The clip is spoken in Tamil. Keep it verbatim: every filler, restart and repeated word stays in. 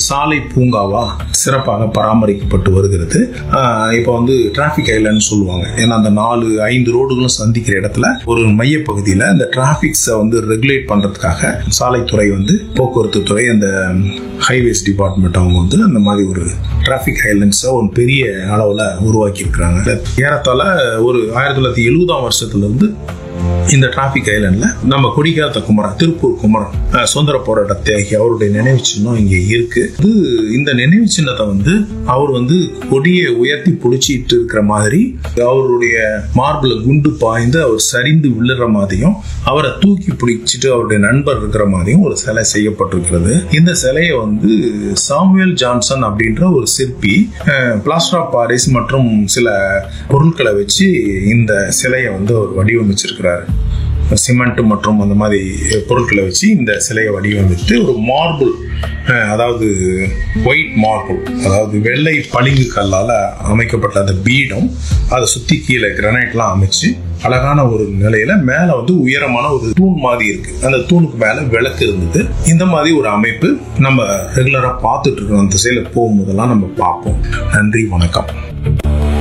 சாலை பூங்காவா சிறப்பாக பராமரிக்கப்பட்டு வருகிறது. இப்போ வந்து டிராபிக் ஐலண்ட் சொல்லுவாங்க. ஏன்னா அந்த நாலு ஐந்து ரோடுகளும் சந்திக்கிற இடத்துல ஒரு மைய பகுதியில் இந்த டிராபிக்ஸை வந்து ரெகுலேட் பண்றதுக்காக சாலைத்துறை வந்து போக்குவரத்து துறை அந்த ஹைவேஸ் டிபார்ட்மெண்ட் அவங்க வந்து அந்த மாதிரி ஒரு டிராபிக் ஐலண்ட்ஸை ஒரு பெரிய அளவில் உருவாக்கி இருக்கிறாங்க. ஏறத்தாழ ஒரு ஆயிரத்தி தொள்ளாயிரத்தி எழுபதாம் வருஷத்துல இருந்து இந்த டிராபிக் ஐலண்ட்ல நம்ம கொடிக்காத்த குமரன், திருப்பூர் குமரன் சுதந்திர போராட்ட தியாகி அவருடைய நினைவு சின்னம் இங்க இருக்கு. இந்த நினைவு சின்னத்தை வந்து அவர் வந்து கொடியை உயர்த்தி பிடிச்சிட்டு இருக்கிற மாதிரி, அவருடைய மார்பிள் குண்டு பாய்ந்து அவர் சரிந்து விழுற மாதிரியும், அவரை தூக்கி பிடிச்சிட்டு அவருடைய நண்பர் இருக்கிற மாதிரியும் ஒரு சிலை செய்யப்பட்டிருக்கிறது. இந்த சிலையை வந்து சாமுவேல் ஜான்சன் அப்படின்ற ஒரு சிற்பி பிளாஸ்டர் ஆஃப் பாரிஸ் மற்றும் சில பொருட்களை வச்சு இந்த சிலையை வந்து அவர் வடிவமைச்சிருக்கிறார். சிமெண்ட் மற்றும் அந்த மாதிரி பொருட்களை வச்சு இந்த சிலையை வடிவமைத்து ஒரு மார்பிள், அதாவது ஒயிட் மார்பிள், அதாவது வெள்ளை பளிங்கு கல்லால அமைக்கப்பட்ட அந்த பீடம், அதை சுத்தி கீழே கிரானைட்லாம் அமைச்சு அழகான ஒரு நிலையில மேல வந்து உயரமான ஒரு தூண் மாதிரி இருக்கு. அந்த தூணுக்கு மேல விளக்கு இருந்தது. இந்த மாதிரி ஒரு அமைப்பு நம்ம ரெகுலரா பார்த்துட்டு இருக்கோம். அந்த திசையில போகும்போதெல்லாம் நம்ம பார்ப்போம். நன்றி, வணக்கம்.